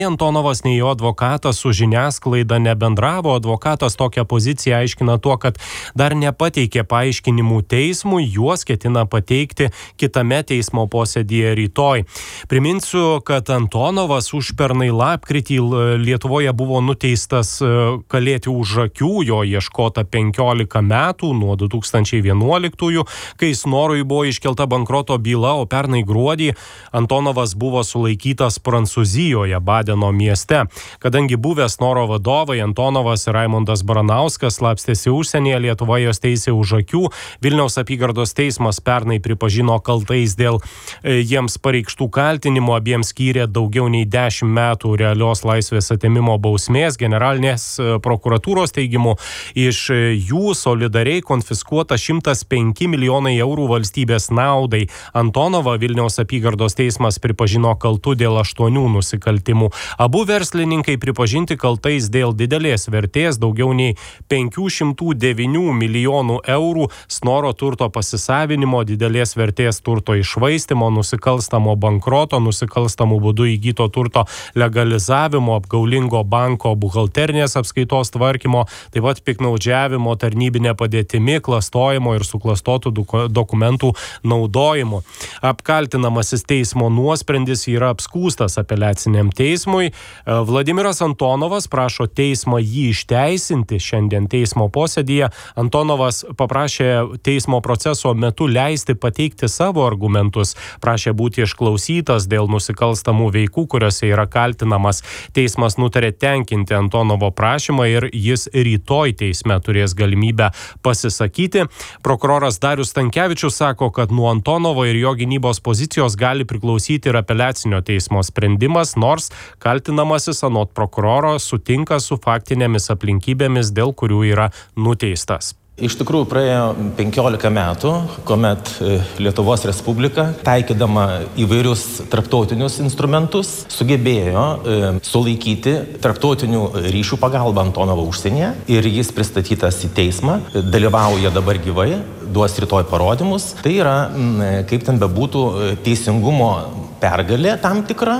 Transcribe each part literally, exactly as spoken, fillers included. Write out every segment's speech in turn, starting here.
Antonovas nei jo advokatas su žiniasklaida nebendravo. Advokatas tokią poziciją aiškina tuo, kad dar nepateikė paaiškinimų teismui, juos ketina pateikti kitame teismo posėdyje rytoj. Priminsiu, kad Antonovas užpernai lapkritį Lietuvoje buvo nuteistas kalėti už akių, jo ieškota penkiolika metų nuo du tūkstančiai vienuoliktųjų, kai Snorui buvo iškelta bankroto byla, o pernai gruodį Antonovas buvo sulaikytas Prancūzijoje, Badeno mieste. Kadangi buvęs Snoro vadovai Antonovas ir Raimundas Baranauskas slapstėsi užsienyje, Lietuva jos teisė už akių. Vilniaus apygardos teismas pernai pripažino kaltais dėl jiems pareikštų kaltinimų, abiems skyrė daugiau nei dešimt metų realios laisvės atėmimo bausmės. Generalinės prokuratūros teigimu iš jų solidariai konfiskuota šimtas penki milijonai eurų valstybės naudai. Antonovą Vilniaus apygardos teismas pripažino kaltu dėl aštuonių nusikaltimų. Abu verslininkai pripažinti kaltais dėl didelės vertės daugiau nei penkių šimtų devynių milijonų eurų Snoro turto pasisavinimo, didelės vertės turto iššvaistymo, nusikalstamo bankroto, nusikalstamų būdų įgyto turto legalizavimo, apgaulingo banko buhalterinės apskaitos tvarkymo, taip pat piktnaudžiavimo tarnybinė padėtimi, klastojimo ir suklastotų dokumentų naudojimu. Apkaltinamasis teismo nuosprendis yra apskųstas apeliaciniam teismui. Vladimiras Antonovas prašo teismą jį išteisinti. Šiandien teismo posėdyje Antonovas paprašė teismo proceso metu leisti pateikti savo argumentus, prašė būti išklausytas dėl nusikalstamų veikų, kuriuose yra kaltinamas. Teismas nutarė tenkinti Antonovo prašymą ir jis rytoj teisme turės galimybę pasisakyti. Prokuroras Darius Stankevičius sako, kad nuo Antonovo ir jo gynybos pozicijos gali priklausyti ir apeliacinio teismo sprendimas, nors kaltinamasis anot prokuroro sutinka su faktinėmis aplinkybėmis, dėl kurių yra nuteistas. Iš tikrųjų praėjo penkiolika metų, kuomet Lietuvos Respublika, taikydama įvairius tarptautinius instrumentus, sugebėjo e, sulaikyti tarptautinių ryšių pagalbą Antonovą užsienyje ir jis pristatytas į teismą, dalyvauja dabar gyvai, duos rytoj parodymus. Tai yra, kaip ten bebūtų, teisingumo pergalė tam tikra,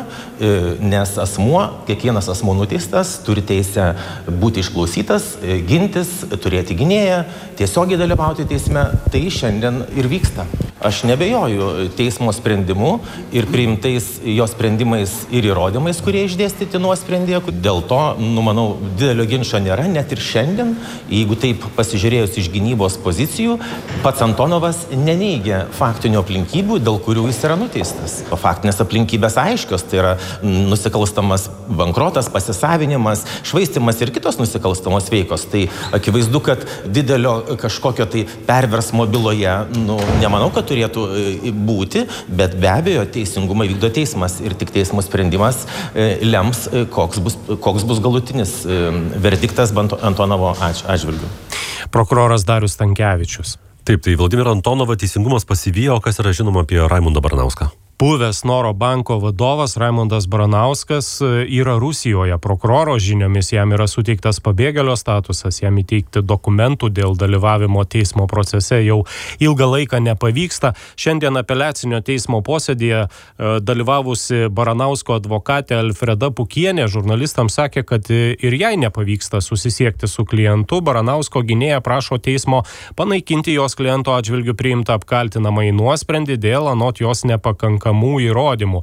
nes asmuo, kiekvienas asmuo nuteistas, turi teisę būti išklausytas, gintis, turėti gynėją, tiesiogiai dalyvauti teisme. Tai šiandien ir vyksta. Aš nebejoju teismo sprendimu ir priimtais jo sprendimais ir įrodymais, kurie išdėstyti nuosprendyje. Dėl to, nu, manau, didelio ginčo nėra, net ir šiandien. Jeigu taip pasižiūrėjus iš gynybos pozicijų, pats Antonovas neneigia faktinių aplinkybių, dėl kurių jis yra nuteistas. Faktinės aplinkybės aiškios, tai yra nusikalstamas bankrotas, pasisavinimas, švaistimas ir kitos nusikalstamos veikos. Tai akivaizdu, kad didelio kažkokio tai perversmo byloje, nu, nemanau, kad turėtų būti, bet be abejo teisingumą vykdo teismas ir tik teismo sprendimas lems, koks bus, koks bus galutinis verdiktas Antonovo atžvilgiu. Prokuroras Darius Stankevičius. Taip, tai Vladimirą Antonovą teisingumas pasivijo, o kas yra žinoma apie Raimundą Baranauską? Buvęs Snoro banko vadovas Raimundas Baranauskas yra Rusijoje. Prokuroro žiniomis jam yra suteiktas pabėgėlio statusas, jam įteikti dokumentų dėl dalyvavimo teismo procese jau ilgą laiką nepavyksta. Šiandien apeliacinio teismo posėdėje dalyvavusi Baranausko advokatė Alfreda Pukienė žurnalistams sakė, kad ir jai nepavyksta susisiekti su klientu. Baranausko gynėja prašo teismo panaikinti jos kliento atžvilgiu priimtą apkaltinamąjį nuosprendį dėl anot jos nepakankamų įrodymų.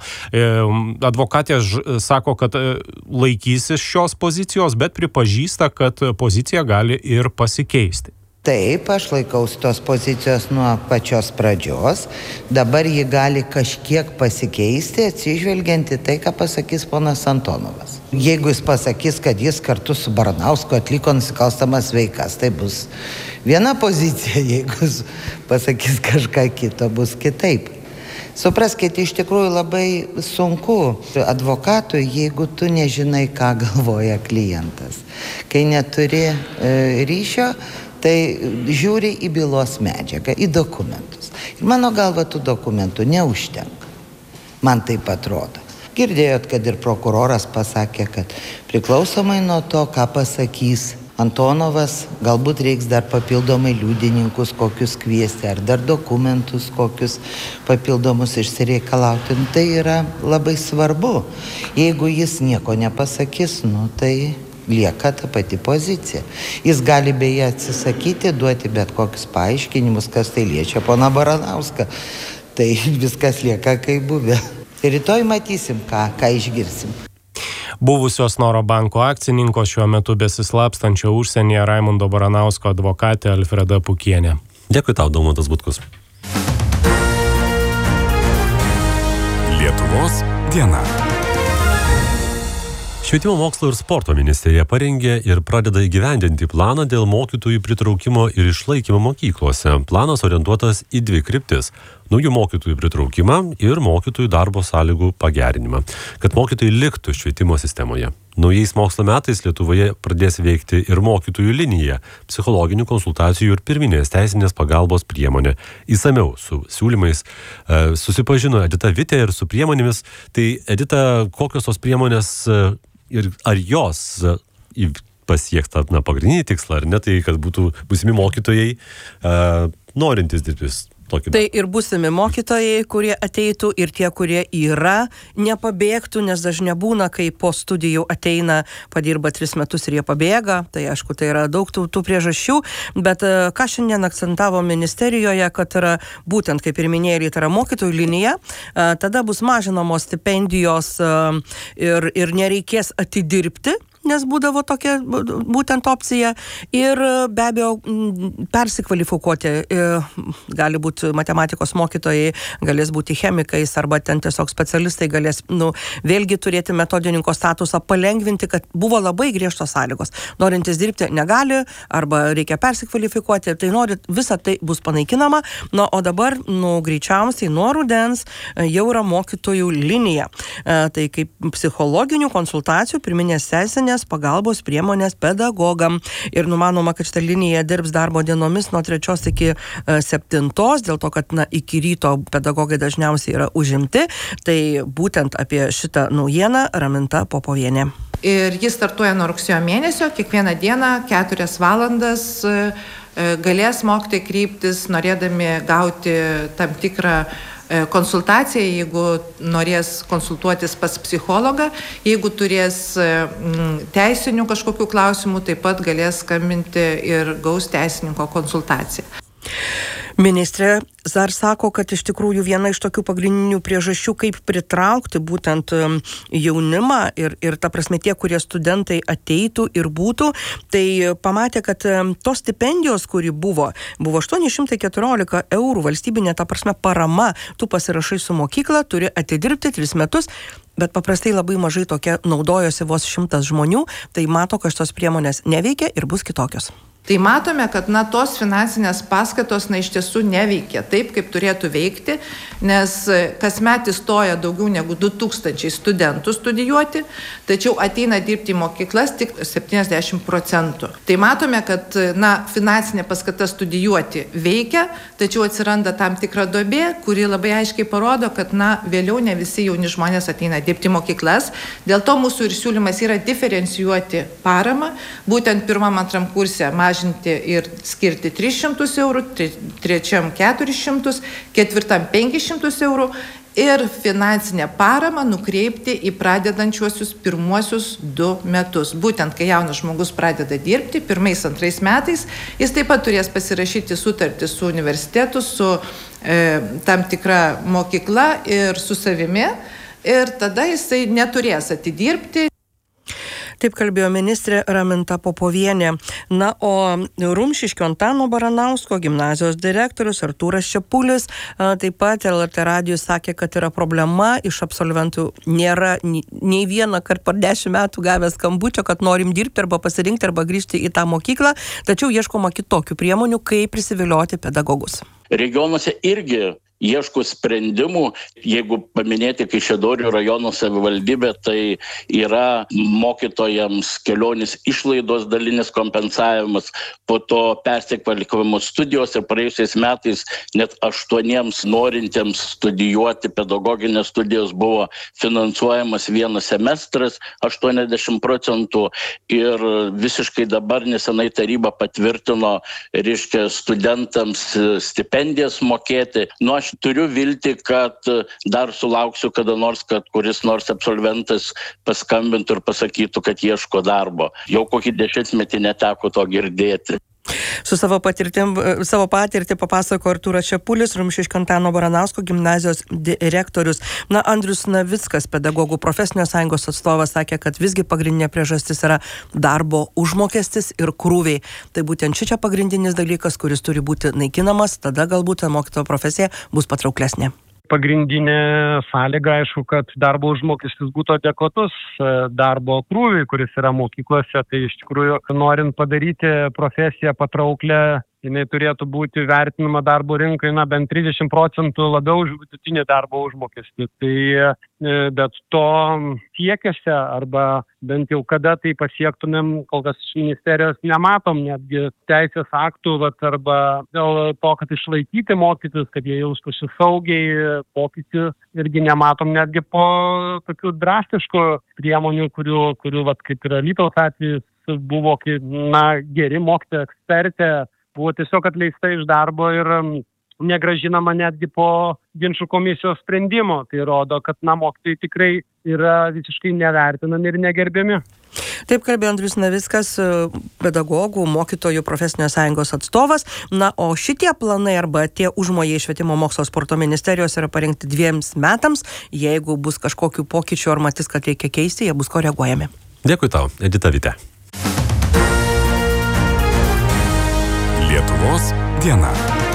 Advokatė sako, kad laikysis šios pozicijos, bet pripažįsta, kad pozicija gali ir pasikeisti. Taip, aš laikausi tos pozicijos nuo pačios pradžios. Dabar ji gali kažkiek pasikeisti, atsižvelgiant į tai, ką pasakys ponas Antonovas. Jeigu jis pasakys, kad jis kartu su Baranausku atliko nusikalstamas veikas, tai bus viena pozicija. Jeigu jis pasakys kažką kito, bus kitaip. Supraskite, iš tikrųjų labai sunku advokatui, jeigu tu nežinai, ką galvoja klientas. Kai neturi e, ryšio, tai žiūri į bylos medžiagą, į dokumentus. Ir mano galva, tų dokumentų neužtenka. Man taip atrodo. Girdėjot, kad ir prokuroras pasakė, kad priklausomai nuo to, ką pasakys Antonovas, galbūt reiks dar papildomai liudininkus kokius kviesti, ar dar dokumentus kokius papildomus išsireikalauti. Tai yra labai svarbu. Jeigu jis nieko nepasakys, nu tai lieka ta pati pozicija. Jis gali beje atsisakyti, duoti bet kokius paaiškinimus, kas tai liečia poną Baranauską. Tai viskas lieka kaip buvę. Rytoj matysim, ką, ką išgirsim. Buvusios Snoro banko akcininko, šiuo metu besislapstančio užsienyje Raimundo Baranausko advokatė Alfreda Pukienė. Dėkui tau, Daumantas Butkus. Lietuvos diena. Švietimo mokslo ir sporto ministerija parengė ir pradeda įgyvendinti planą dėl mokytojų pritraukimo ir išlaikymo mokyklose. Planas orientuotas į dvi kryptis – naujų mokytojų pritraukimą ir mokytojų darbo sąlygų pagerinimą, kad mokytojai liktų švietimo sistemoje. Naujais mokslo metais Lietuvoje pradės veikti ir mokytojų linija, psichologinių konsultacijų ir pirminės teisinės pagalbos priemonė. Įsamiau su siūlymais e, susipažino Edita Vitė ir su priemonėmis. Tai Edita, kokios tos priemonės e, ir ar jos e, pasieks tą na, pagrindinį tikslą, ar ne, tai kad būtų būsimi mokytojai e, norintys dirbti. Tai ir būsimi mokytojai, kurie ateitų, ir tie, kurie yra, nepabėgtų, nes dažnai būna, kai po studijų ateina, padirba tris metus ir jie pabėga. Tai aišku, tai yra daug tų, tų priežasčių, bet ką šiandien akcentavo ministerijoje, kad yra būtent, kaip ir minėjai, tai yra mokytojų linija, tada bus mažinamos stipendijos ir, ir nereikės atidirbti, nes būdavo tokia būtent opcija, ir be abejo persikvalifikuoti, gali būti matematikos mokytojai, galės būti chemikais, arba ten tiesiog specialistai galės, nu, vėlgi turėti metodininko statusą, palengvinti, kad buvo labai griežtos sąlygos. Norintis dirbti negali, arba reikia persikvalifikuoti, tai norit, visa tai bus panaikinama, nu, o dabar, nu, greičiausiai nuo rudens jau yra mokytojų linija. Tai kaip psichologinių konsultacijų, pirminės teisinės pagalbos priemonės pedagogam. Ir numanoma, kad šitą liniją dirbs darbo dienomis nuo trečios iki septintos, dėl to, kad na, iki ryto pedagogai dažniausiai yra užimti. Tai būtent apie šitą naujieną Raminta Popovienė. Ir jis startuoja nuo rugsėjo mėnesio, kiekvieną dieną keturias valandas galės mokytojai kreiptis, norėdami gauti tam tikrą konsultaciją, jeigu norės konsultuotis pas psichologą, jeigu turės teisinių kažkokių klausimų, taip pat galės skambinti ir gaus teisininko konsultaciją. Ministrė dar sako, kad iš tikrųjų viena iš tokių pagrindinių priežasčių, kaip pritraukti būtent jaunimą ir, ir ta prasme tie, kurie studentai ateitų ir būtų, tai pamatė, kad tos stipendijos, kuri buvo, buvo aštuoni šimtai keturiolika eurų valstybinė, ta prasme parama, tu pasirašai su mokykla, turi atidirbti tris metus, bet paprastai labai mažai tokia naudojosi vos šimtas žmonių, tai mato, kad šitos priemonės neveikia ir bus kitokios. Tai matome, kad na, tos finansinės paskatos na, iš tiesų neveikia taip, kaip turėtų veikti, nes kasmet įstoja daugiau negu du tūkstančiai studentų studijuoti, tačiau ateina dirbti į mokyklas tik septyniasdešimt procentų. Tai matome, kad na, finansinė paskata studijuoti veikia, tačiau atsiranda tam tikra duobė, kuri labai aiškiai parodo, kad na, vėliau ne visi jauni žmonės ateina dirbti į mokyklas. Dėl to mūsų ir siūlymas yra diferencijuoti paramą, būtent pirmam antram kurse mažinti ir skirti tris šimtus eurų, trečiam keturis šimtus, ketvirtam penkis šimtus eurų ir finansinę paramą nukreipti į pradedančiuosius pirmuosius du metus. Būtent, kai jaunas žmogus pradeda dirbti, pirmais, antrais metais, jis taip pat turės pasirašyti sutartį su universitetu, su e, tam tikra mokykla ir su savimi, ir tada jisai neturės atidirbti. Taip kalbėjo ministrė Raminta Popovienė. Na, o Rumšiškio Antano Baranausko gimnazijos direktorius Artūras Čepulis taip pat L R T radijui sakė, kad yra problema, iš absolventų nėra nei vieną kartą per dešimt metų gavęs skambučio, kad norim dirbti arba pasirinkti arba grįžti į tą mokyklą, tačiau ieškoma kitokių priemonių, kaip prisivilioti pedagogus. Regionuose irgi ieško sprendimų. Jeigu paminėti Kaišiadorių rajono savivaldybę, tai yra mokytojams kelionės išlaidos dalinis kompensavimas, po to persikvalifikavimo studijos ir praėjusiais metais net aštuoniems norintiems studijuoti pedagoginės studijos buvo finansuojamas vienas semestras, aštuoniasdešimt procentų, ir visiškai dabar nesenai taryba patvirtino, reiškia, studentams stipendijas mokėti. Nu, aš turiu viltį, kad dar sulauksiu kada nors, kad kuris nors absolventas paskambintų ir pasakytų, kad ieško darbo. Jau kokį dešimtmetį neteko to girdėti. Su savo patirtim, savo patirtį papasako Artūras Čepulis, Rumšiškių Antano Baranausko gimnazijos direktorius. Na, Andrius Navickas, pedagogų profesinės sąjungos atstovas, sakė, kad visgi pagrindinė priežastis yra darbo užmokestis ir krūviai. Tai būtent šičia pagrindinis dalykas, kuris turi būti naikinamas, tada galbūt mokytojo profesija bus patrauklesnė. Pagrindinė sąlyga, aišku, kad darbo užmokestis būtų adekvatus darbo krūviui, kuris yra mokyklose. Tai iš tikrųjų, norint padaryti profesiją patrauklę, jinai turėtų būti vertinama darbo rinkai, na, bent trisdešimt procentų labiau už vidutinį darbo užmokestį. Tai bet to siekiuose, arba bent jau kada tai pasiektumėm, kol kas iš ministerijos nematom, netgi teisės aktų, vat, arba dėl to, kad išlaikyti mokytis, kad jie jaustųsi saugiai, pokyčių irgi nematom, netgi po tokių drastiškų priemonių, kurių, kurių vat, kaip yra Alytaus atvejis, buvo kaip, na, geri mokytojai, ekspertė, buvo tiesiog atleista iš darbo ir negrąžinama netgi po ginčų komisijos sprendimo. Tai rodo, kad na, mokytojai tikrai yra visiškai nevertinami ir negerbiami. Taip kalbėjo Andrius Navickas, pedagogų, mokytojų profesinės sąjungos atstovas. Na, o šitie planai arba tie užmojai švietimo mokslo sporto ministerijos yra parengti dviems metams. Jeigu bus kažkokių pokyčių ar matys, kad reikia keisti, jie bus koreguojami. Dėkui tau, Edita Vitė. Lietuvos diena.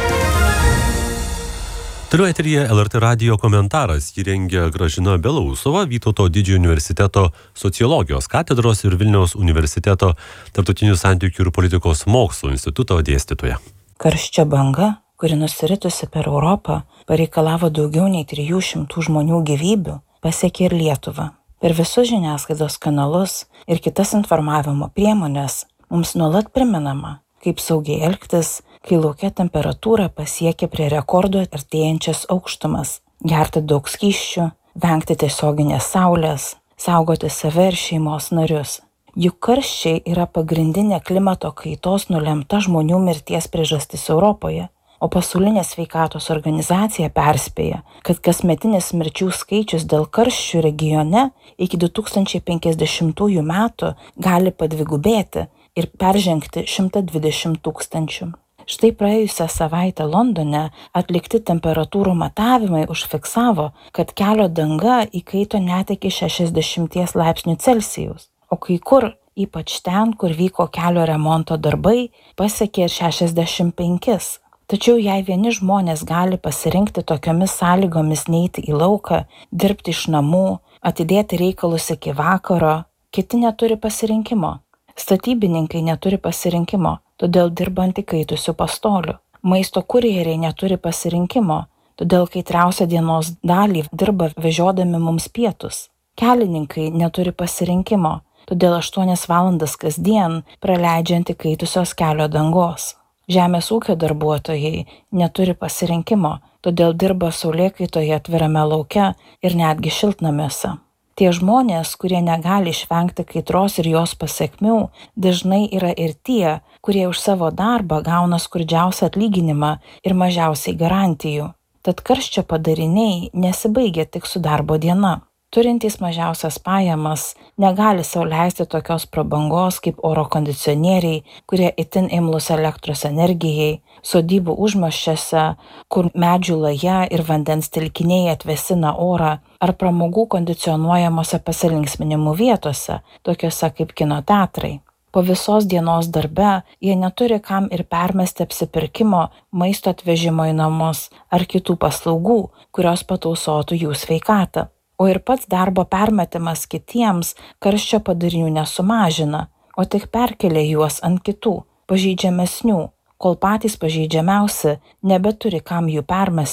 Toliau eteryje L R T radijo komentaras. Jį rengia Gražina Belausova, Vytauto didžiojo universiteto sociologijos katedros ir Vilniaus universiteto tarptautinių santykių ir politikos mokslų instituto dėstytoja. Karščio banga, kuri nusiritusi per Europą, pareikalavo daugiau nei trijų šimtų žmonių gyvybių, pasiekė ir Lietuvą. Per visus žiniasklaidos kanalus ir kitas informavimo priemonės mums nuolat priminama, kaip saugiai elgtis, kai lauke temperatūra pasiekia prie rekordo artėjančias aukštumas, gerti daug skysčių, vengti tiesioginės saulės, saugoti save ir šeimos narius. Juk karščiai yra pagrindinė klimato kaitos nulemta žmonių mirties priežastis Europoje, o pasaulinė sveikatos organizacija perspėja, kad kasmetinis mirčių skaičius dėl karščių regione iki du tūkstančiai penkiasdešimtųjų metų gali padvigubėti ir peržengti šimtą dvidešimt tūkstančių. Štai praėjusią savaitę Londone atlikti temperatūrų matavimai užfiksavo, kad kelio danga įkaito net iki šešiasdešimt laipsnių Celsijaus, o kai kur, ypač ten, kur vyko kelio remonto darbai, pasiekė ir šešiasdešimt penkis. Tačiau jei vieni žmonės gali pasirinkti tokiomis sąlygomis neiti į lauką, dirbti iš namų, atidėti reikalus iki vakaro, kiti neturi pasirinkimo. Statybininkai neturi pasirinkimo, todėl dirba ant įkaitusių pastolių. Maisto kurjeriai neturi pasirinkimo, todėl kaitriausią dienos dalį dirba vežiodami mums pietus. Kelininkai neturi pasirinkimo, todėl aštuonias valandas kasdien praleidžia ant įkaitusios kelio dangos. Žemės ūkio darbuotojai neturi pasirinkimo, todėl dirba saulėkaitoje atvirame lauke ir netgi šiltnamiuose. Tie žmonės, kurie negali išvengti kaitros ir jos pasekmių, dažnai yra ir tie, kurie už savo darbą gauna skurdžiausią atlyginimą ir mažiausiai garantijų. Tad karščio padariniai nesibaigia tik su darbo diena. Turintys mažiausias pajamas negali sau leisti tokios prabangos kaip oro kondicionieriai, kurie itin imlūs elektros energijai, sodybų užmaščiuose, kur medžių laja ir vandens telkiniai atvėsina orą, ar pramogų kondicionuojamose pasilinksminimų vietose, tokiuose kaip kino teatrai. Po visos dienos darbe jie neturi kam ir permesti apsipirkimo, maisto atvežimo į namus ar kitų paslaugų, kurios patausotų jų sveikatą. O ir pats darbo permetimas kitiems karščio padarinių nesumažina, o tik perkelia juos ant kitų, pažeidžiamesnių, kol patys pažeidžiamiausi nebeturi kam jų permesti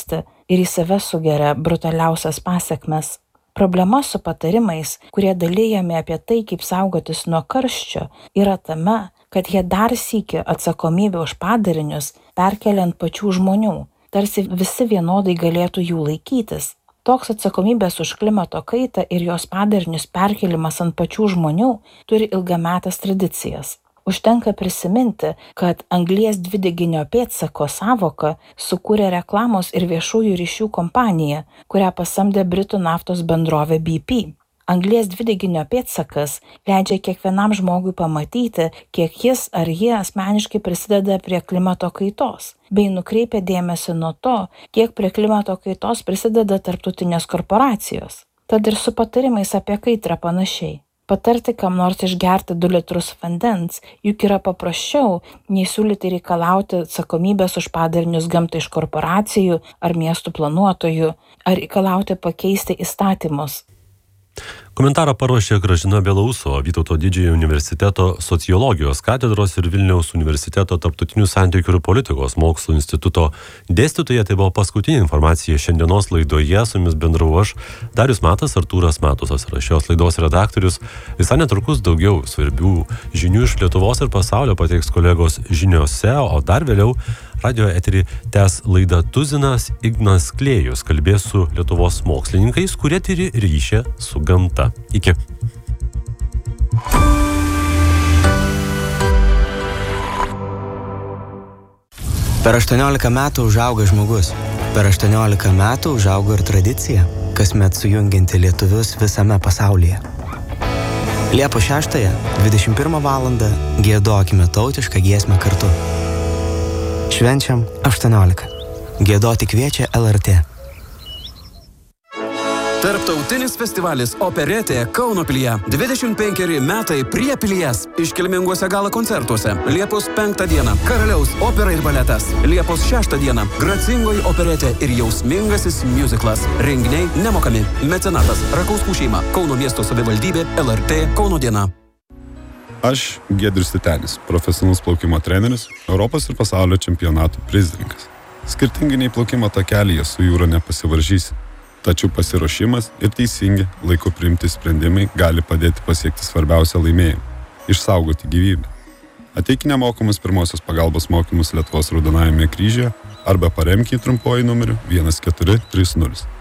ir į save sugeria brutaliausias pasekmes. Problema su patarimais, kurie dalijami apie tai, kaip saugotis nuo karščio, yra tame, kad jie dar sykį atsakomybę už padarinius perkelia ant pačių žmonių, tarsi visi vienodai galėtų jų laikytis. Toks atsakomybės už klimato kaitą ir jos padarinius perkelimas ant pačių žmonių turi ilgametes tradicijas. Užtenka prisiminti, kad anglies dvideginio pėdsako sąvoką sukūrė reklamos ir viešųjų ryšių kompanija, kurią pasamdė Britų naftos bendrovė B P. Anglies dvideginio pėdsakas leidžia kiekvienam žmogui pamatyti, kiek jis ar jie asmeniškai prisideda prie klimato kaitos, bei nukreipia dėmesį nuo to, kiek prie klimato kaitos prisideda tarptautinės korporacijos. Tad ir su patarimais apie kaitrą panašiai. Patarti kam nors išgerti du litrus vandens, juk yra paprasčiau, nei siūlyti reikalauti atsakomybės už padarinius gamtai iš korporacijų ar miestų planuotojų, ar reikalauti pakeisti įstatymus. Komentarą paruošė Gražina Belousova, Vytauto Didžiojo universiteto sociologijos katedros ir Vilniaus universiteto tarptautinių santykių ir politikos mokslų instituto dėstytoja. Tai buvo paskutinė informacija šiandienos laidoje. Su jumis bendravau aš, Darius Matas, Artūras Matusas yra šios laidos redaktorius. Visai netrukus daugiau svarbių žinių iš Lietuvos ir pasaulio pateiks kolegos žiniose, o dar vėliau radio eterį tęs laida Tuzinas. Ignas Klėjus kalbės su Lietuvos mokslininkais, kurie turi ryšį su gamta. Iki. Per aštuoniolika metų užauga žmogus. Per aštuoniolika metų užaugo ir tradicija, kasmet sujungianti lietuvius visame pasaulyje. Liepos šeštąją, dvidešimt pirmą valandą, giedokime tautišką giesmę kartu. Švenčiam aštuoniolika. Giedoti kviečia L R T. Tarptautinis festivalis Operetė Kauno pilyje. dvidešimt penkeri metai prie pilies. Iškilminguose gala koncertuose. Liepos penktą dieną Karaliaus opera ir baletas. Liepos šeštą dieną Gracingoji operetė ir jausmingasis musiclas. Renginiai nemokami. Mecenatas Rakauskų šeima. Kauno miesto savivaldybė. L R T Kauno diena. Aš Giedrius Titenis, profesionalus plaukimo treneris, Europos ir pasaulio čempionatų prizininkas. Skirtingai nei plaukimo takelyje su jūra nepasivaržysi. Tačiau pasiruošimas ir teisingi laiku priimti sprendimai gali padėti pasiekti svarbiausią laimėjimą – išsaugoti gyvybę. Ateik nemokamus pirmosios pagalbos mokymus Lietuvos Raudonajame kryžiuje arba paremk jį trumpuoju numeriu vienas keturi trys nulis.